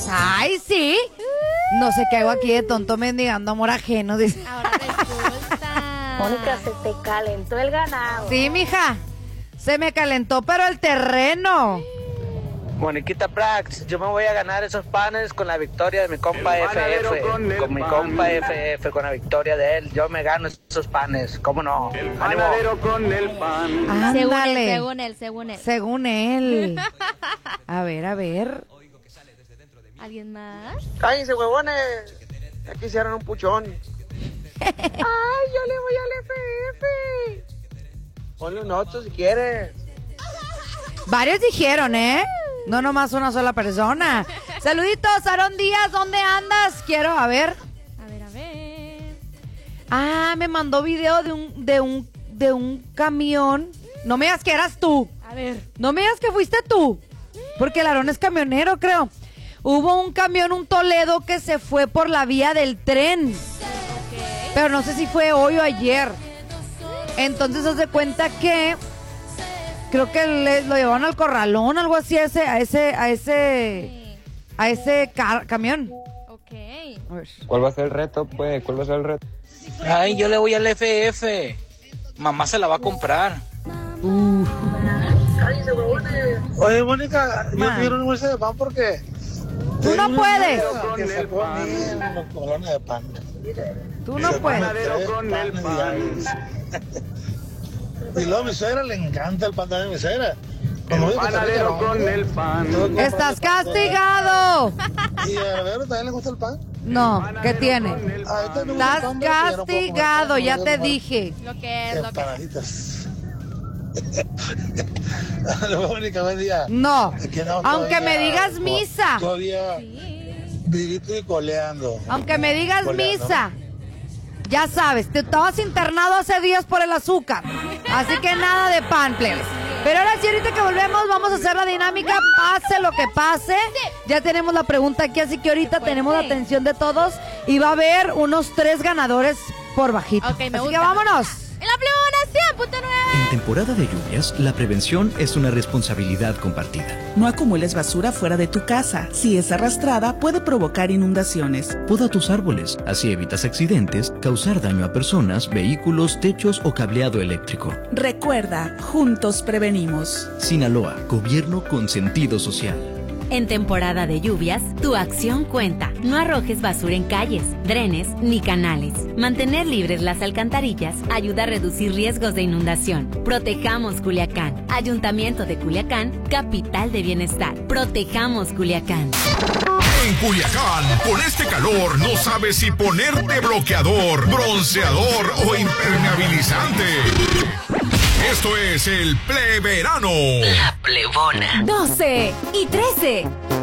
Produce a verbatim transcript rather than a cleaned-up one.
Ay, sí. No sé qué hago aquí de tonto mendigando amor ajeno. Dice. Ahora resulta. Mónica, se te calentó el ganado. Sí, mija. Se me calentó, pero el terreno. Moniquita Prax, yo me voy a ganar esos panes con la victoria de mi compa F F. Con, con mi compa F F, con la victoria de él. Yo me gano esos panes, ¿cómo no? El ¡Ánimo! panadero con el pan. Según él, Ándale. según él, según él. Según él. A ver, a ver. ¿Alguien más? Cállense, huevones. Ya quisieran un puchón. Ay, yo le voy al F F. Ponle un ocho si quieres. Varios dijeron, ¿eh? No nomás una sola persona. Saluditos, Aarón Díaz, ¿dónde andas? Quiero, a ver. A ver, a ver. Ah, me mandó video de un, de un, de un camión. No me digas que eras tú. A ver. No me digas que fuiste tú. Porque el Aarón es camionero, creo. Hubo un camión, un Toledo, que se fue por la vía del tren. Ok. Pero no sé si fue hoy o ayer. Entonces, haz de cuenta que creo que le, lo llevaron al corralón, algo así, a ese, a ese, a ese, a ese car- camión. Ok. A ver. ¿Cuál va a ser el reto, pues? ¿Cuál va a ser el reto? Ay, yo le voy al F F. Mamá se la va a comprar. Cállense, huevones. Oye, Mónica, yo Man. quiero un dulce de pan porque... Tú no puedes. Que sacó a mí unos colones de pan. Tú no puedes. Panadero con el pan. Y luego a mi suegra le encanta el pan de mi suegra. Como El digo, panadero Costa Rica, con el pan. Estás castigado. ¿y a ver, también le gusta el pan? No, ¿qué tiene? A este no me gusta Estás el pan, pero yo no puedo comer castigado, pan, ya no te puedo comer dije. Lo que es, lo que es. empanaditas. Mónica, buen día. No, Es que no, aunque todavía- me digas misa, Todavía vivito y coleando. aunque me digas Coleando. misa, ya sabes, te estabas internado hace días por el azúcar, así que nada de pan, plebes. Pero ahora sí, ahorita que volvemos, vamos a hacer la dinámica, pase lo que pase. Ya tenemos la pregunta aquí, así que ahorita tenemos la atención de todos y va a haber unos tres ganadores por bajito. Ok, me así gusta. que vámonos. En la plebona cien punto nueve. En temporada de lluvias, la prevención es una responsabilidad compartida. No acumules basura fuera de tu casa. Si es arrastrada, puede provocar inundaciones. Poda tus árboles, así evitas accidentes, causar daño a personas, vehículos, techos o cableado eléctrico. Recuerda, juntos prevenimos. Sinaloa, gobierno con sentido social. En temporada de lluvias, tu acción cuenta. No arrojes basura en calles, drenes ni canales. Mantener libres las alcantarillas ayuda a reducir riesgos de inundación. Protejamos Culiacán. Ayuntamiento de Culiacán, capital de bienestar. Protejamos Culiacán. En Culiacán, con este calor, no sabes si ponerte bloqueador, bronceador o impermeabilizante. Esto es el Pleverano. La Plebona. doce y trece.